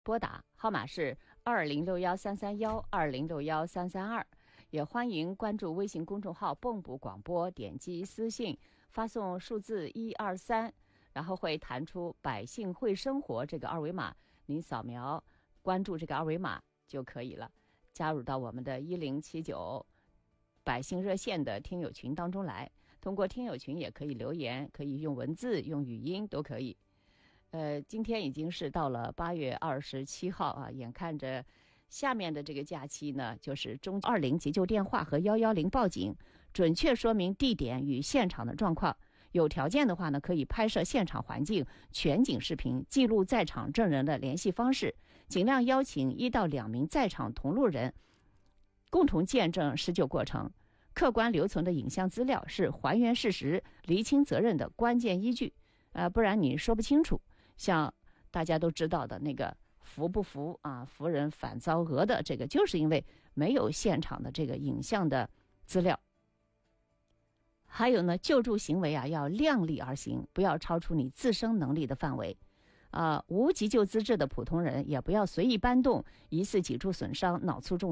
拨打号码是20613312061332，也欢迎关注微信公众号蚌埠广播，点击私信发送数字123，然后会弹出百姓会生活这个二维码，您扫描关注这个二维码就可以了，加入到我们的1079百姓热线的听友群当中来。通过听友群也可以留言，可以用文字用语音都可以。今天已经是到了8月27号啊，眼看着下面的这个假期呢，就是中20急救电话和110报警，准确说明地点与现场的状况。有条件的话呢，可以拍摄现场环境全景视频，记录在场证人的联系方式，尽量邀请1到2名在场同路人，共同见证施救过程。客观留存的影像资料是还原事实、厘清责任的关键依据。不然你说不清楚。像大家都知道的那个扶不扶啊，扶人反遭讹的这个，就是因为没有现场的这个影像的资料。还有呢，救助行为啊要量力而行，不要超出你自身能力的范围。无急救资质的普通人也不要随意搬动疑似脊柱损伤、脑卒中